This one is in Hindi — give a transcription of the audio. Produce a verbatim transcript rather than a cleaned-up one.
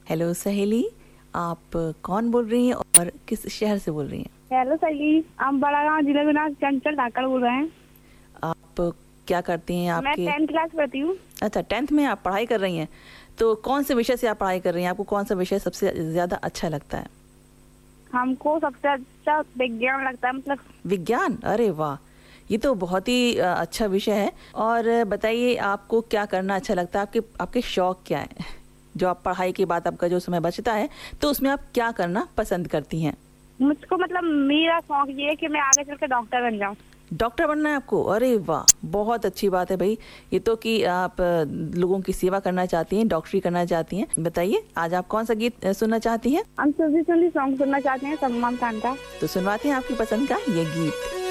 हेलो सहेली, आप कौन बोल रही हैं और किस शहर से बोल रही हैं? हेलो सहेली, हम बड़ा गाँव जिला गुना चंचल ढाकर बोल रहे हैं। आप क्या करती हैं? मैं आपके टेंथ क्लास पढ़ती हूँ। अच्छा, टेंथ में आप पढ़ाई कर रही हैं। तो कौन से विषय से आप पढ़ाई कर रही हैं? आपको कौन सा विषय सबसे ज़्यादा अच्छा लगता है? हमको सबसे अच्छा विज्ञान लगता है। मतलब विज्ञान? अरे वाह, ये तो बहुत ही अ, अच्छा विषय है। और बताइए, आपको क्या करना अच्छा लगता है? आपके आपके शौक क्या है? जो आप पढ़ाई के बाद आपका जो समय बचता है, तो उसमें आप क्या करना पसंद करती हैं? मुझको मतलब मेरा शौक ये है कि मैं आगे चल के डॉक्टर बन जाऊँ। डॉक्टर बनना है आपको? अरे वाह, बहुत अच्छी बात है भाई। ये तो कि आप अ, लोगों की सेवा करना चाहती हैं, डॉक्टरी करना चाहती हैं। बताइए, आज आप कौन सा गीत अ, सुनना चाहती हैं? हम सुधी सुधी सॉन्ग सुनना चाहते हैं सलमान खान का। तो सुनवाते हैं आपकी पसंद का ये गीत।